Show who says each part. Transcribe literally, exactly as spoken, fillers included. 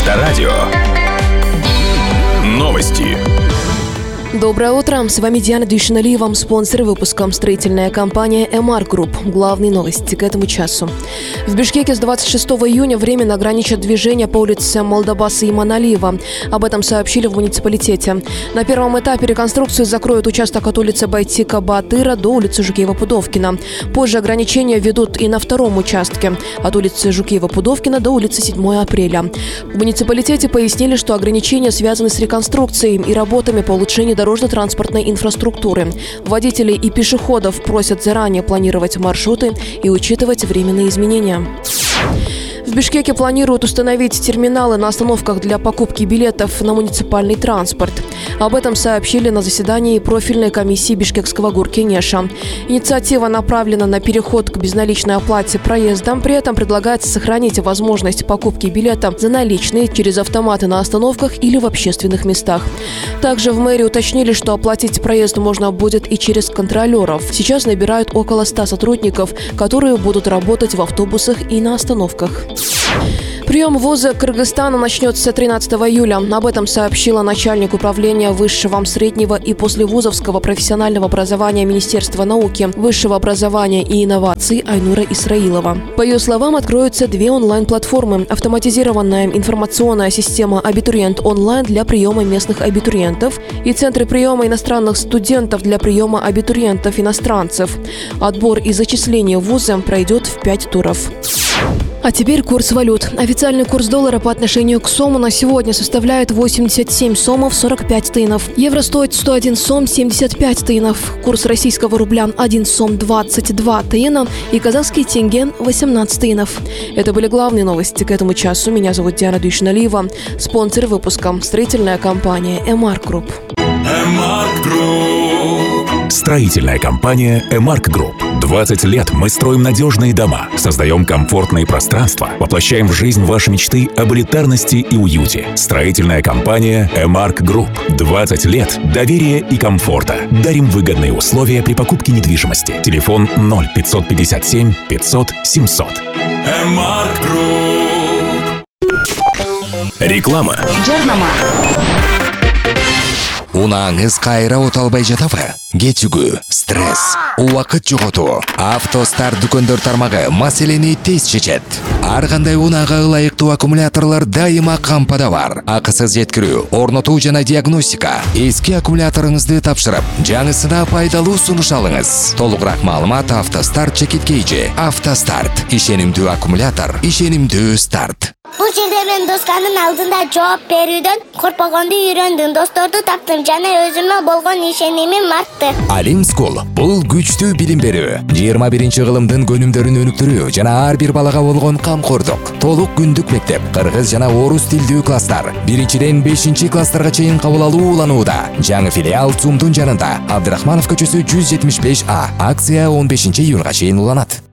Speaker 1: Авторадио. Новости.
Speaker 2: Доброе утро, с вами Диана Дюшиналиева, спонсор выпуска строительная компания Эмарк Групп. Главные новости к этому часу. В Бишкеке с двадцать шестого июня временно ограничат движение по улице Молдобаса и Маналиева. Об этом сообщили в муниципалитете. На первом этапе реконструкции закроют участок от улицы Байтика-Батыра до улицы Жукеева-Пудовкина. Позже ограничения введут и на втором участке от улицы Жукеева-Пудовкина до улицы седьмого апреля. В муниципалитете пояснили, что ограничения связаны с реконструкцией и работами по улучшению дорожно-транспортной инфраструктуры. Водителей и пешеходов просят заранее планировать маршруты и учитывать временные изменения. В Бишкеке планируют установить терминалы на остановках для покупки билетов на муниципальный транспорт. Об этом сообщили на заседании профильной комиссии Бишкекского горкенеша. Инициатива направлена на переход к безналичной оплате проезда. При этом предлагается сохранить возможность покупки билета за наличные через автоматы на остановках или в общественных местах. Также в мэрии уточнили, что оплатить проезд можно будет и через контролеров. Сейчас набирают около ста сотрудников, которые будут работать в автобусах и на остановках. Прием вуза Кыргызстана начнется тринадцатого июля. Об этом сообщила начальник управления высшего, среднего и послевузовского профессионального образования Министерства науки, высшего образования и инноваций Айнура Исраилова. По ее словам, откроются две онлайн-платформы. Автоматизированная информационная система «Абитуриент онлайн» для приема местных абитуриентов и центры приема иностранных студентов для приема абитуриентов-иностранцев. Отбор и зачисление в вузы пройдет в пять туров. А теперь курс валют. Официальный курс доллара по отношению к сому на сегодня составляет восемьдесят семь сомов сорок пять тынов. Евро стоит сто один сом семьдесят пять тынов. Курс российского рубля один сом двадцать два тына и казахский тенге восемнадцать тынов. Это были главные новости к этому часу. Меня зовут Диана Дюшиналиева. Спонсор выпуска строительная компания Эмарк Групп.
Speaker 1: Эмарк Групп.
Speaker 3: Строительная компания Эмарк Групп. двадцать лет мы строим надежные дома, создаем комфортные пространства, воплощаем в жизнь ваши мечты об элитарности и уюте. Строительная компания Эмарк Групп. двадцать лет доверия и комфорта. Дарим выгодные условия при покупке недвижимости. Телефон ноль пятьсот пятьдесят семь пятьсот семьсот.
Speaker 1: Эмарк Групп.
Speaker 3: Реклама.
Speaker 4: Унаңыз кайра оталбай жатабы? Кетүгү, стресс, убакыт жоготуу. Автостар дүкөндөр тармагы маселени тез чечет. Ар кандай унаага ылайыктуу аккумуляторлор дайыма кампада бар. Акысыз жеткирүү, орнотуу жана диагностика. Эски аккумуляторуңузду тапшырып, жаңысына пайдалуу сунуш алыңыз. Толугураак маалымат Автостарт чекиткейжи. Автостарт. Ишенимдүү аккумулятор, ишенимдүү старт.
Speaker 5: Бул жерде мен досканын алдында жооп берүүдөн коркпогонду үйрөндүм. Досторду таптым жана өзүмө болгон ишенимим артты.
Speaker 4: Алим Скул бул күчтүү билим берүү, жыйырма биринчи кылымдын көнүмдөрүн өнүктүрүү жана ар бир балага болгон камкордук. Толук күндүк мектеп, кыргыз жана орус тилдүү класстар. биринчиден бешинчи класстарга чейин кабыл алуу уланууда. Жаңы филиал Цумдун жанында, Абдрахманов көчөсү жүз жетимиш беш А. Акция он бешинчи июнга чейин уланат.